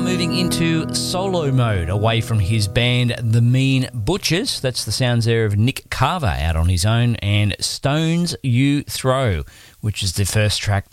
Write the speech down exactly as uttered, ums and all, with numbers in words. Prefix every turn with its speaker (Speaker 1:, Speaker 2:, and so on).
Speaker 1: moving into solo mode, away from his band The Mean Butchers. That's the sounds there of Nick Carver out on his own, and Stones You Throw, which is the first track